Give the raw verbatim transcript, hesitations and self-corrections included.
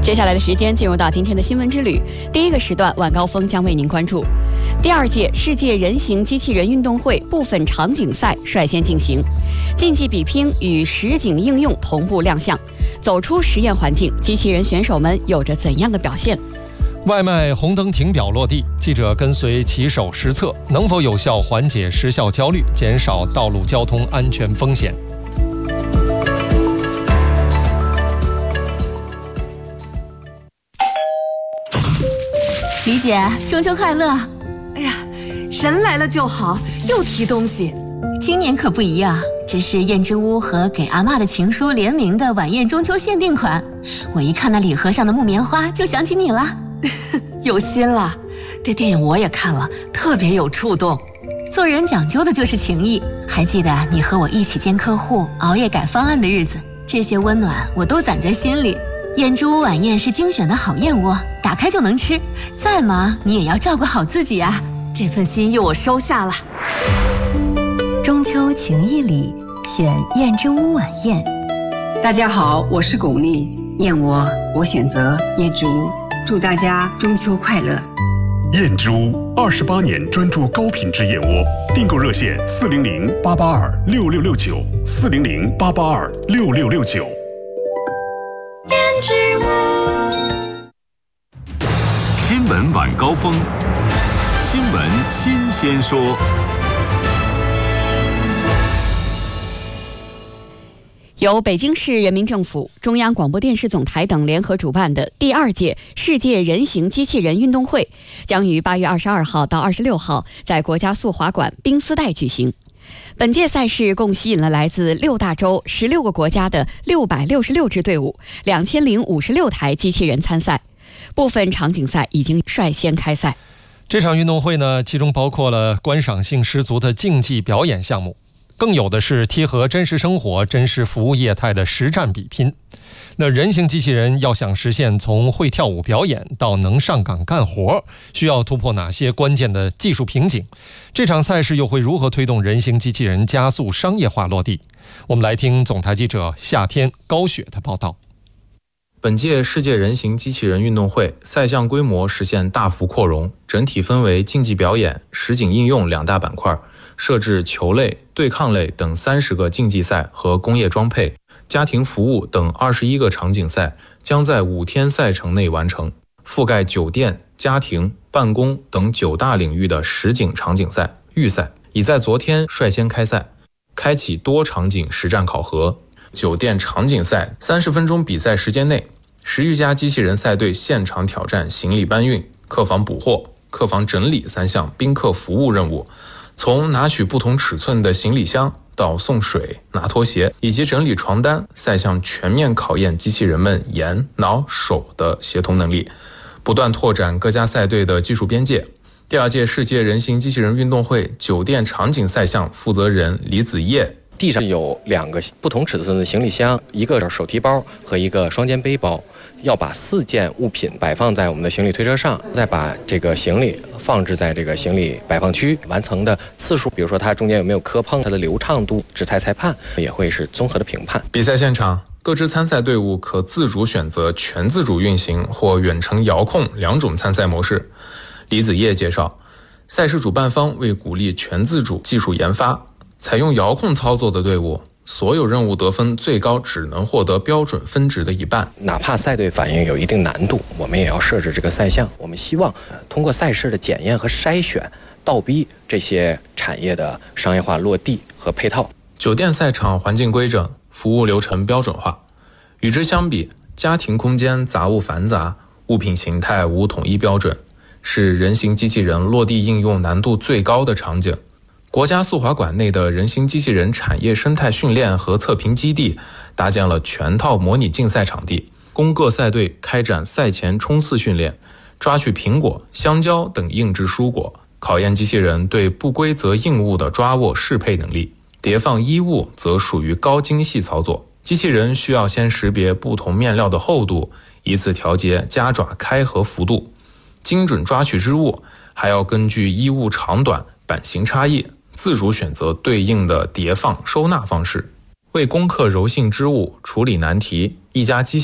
接下来的时间进入到今天的新闻之旅，第一个时段晚高峰将为您关注第二届世界人形机器人运动会部分场景赛率先进行，竞技比拼与实景应用同步亮相。走出实验环境，机器人选手们有着怎样的表现？ 外卖红灯停表落地，记者跟随骑手实测，能否有效缓解时效焦虑，减少道路交通安全风险？ 李姐，中秋快乐！ 哎呀，人来了就好，又提东西。 今年可不一样，这是燕之屋和给阿嬷的情书联名的晚宴中秋限定款。我一看那礼盒上的木棉花，就想起你了。 有心了，这电影我也看了，特别有触动。 做人讲究的就是情谊。还记得你和我一起见客户、熬夜改方案的日子，这些温暖我都攒在心里。燕之屋晚宴是精选的好燕窝，打开就能吃。再忙你也要照顾好自己啊！ 这份心意我收下了。 中秋情谊里，选燕之屋晚宴。 大家好，我是巩俐，燕窝我选择燕之屋，祝大家中秋快乐。 燕之屋二十八年专注高品质燕窝，订购热线四零零八八二六六六九四零零八八二六六六九。 新闻晚高峰，新闻新鲜说。 由北京市人民政府、中央广播电视总台等联合主办的第二届世界人形机器人运动会，将于八月二十二号到二十六号在国家速滑馆冰丝带举行。本届赛事共吸引了来自六大洲十六个国家的六百六十六支队伍，两千零五十六台机器人参赛。部分场景赛已经率先开赛。 这场运动会呢，其中包括了观赏性十足的竞技表演项目，更有的是贴合真实生活、真实服务业态的实战比拼。那人形机器人要想实现从会跳舞表演到能上岗干活，需要突破哪些关键的技术瓶颈？这场赛事又会如何推动人形机器人加速商业化落地？我们来听总台记者夏天高雪的报道。 本届世界人形机器人运动会赛项规模实现大幅扩容，整体分为竞技表演、实景应用两大板块，设置球类、对抗类等三十个竞技赛和工业装配、家庭服务等二十一个场景赛，将在五天赛程内完成，覆盖酒店、家庭、办公等九大领域的实景场景赛、预赛已在昨天率先开赛，开启多场景实战考核。酒店场景赛三十分钟比赛时间内，十余家机器人赛队现场挑战行李搬运、客房补货、客房整理三项宾客服务任务，从拿取不同尺寸的行李箱到送水、拿拖鞋以及整理床单，赛项全面考验机器人们眼、脑、手的协同能力，不断拓展各家赛队的技术边界。第二届世界人形机器人运动会酒店场景赛项负责人李子叶， 地上有两个不同尺寸的行李箱，一个手提包和一个双肩背包，要把四件物品摆放在我们的行李推车上，再把这个行李放置在这个行李摆放区，完成的次数，比如说它中间有没有磕碰，它的流畅度，制裁裁判也会是综合的评判。 比赛现场，各支参赛队伍可自主选择全自主运行或远程遥控两种参赛模式。李子叶介绍，赛事主办方为鼓励全自主技术研发，采用遥控操作的队伍，所有任务得分最高只能获得标准分值的一半。 哪怕赛队反应有一定难度，我们也要设置这个赛项。我们希望通过赛事的检验和筛选，倒逼这些产业的商业化落地和配套。 酒店赛场环境规整，服务流程标准化。与之相比，家庭空间杂物繁杂，物品形态无统一标准，是人形机器人落地应用难度最高的场景。国家速滑馆内的人形机器人产业生态训练和测评基地搭建了全套模拟竞赛场地，供各赛队开展赛前冲刺训练，抓取苹果、香蕉等硬质蔬果，考验机器人对不规则硬物的抓握适配能力。叠放衣物则属于高精细操作，机器人需要先识别不同面料的厚度，依次调节夹爪开合幅度，精准抓取织物，还要根据衣物长短、版型差异自主选择对应的叠放收纳方式。为攻克柔性织物，处理难题，一家机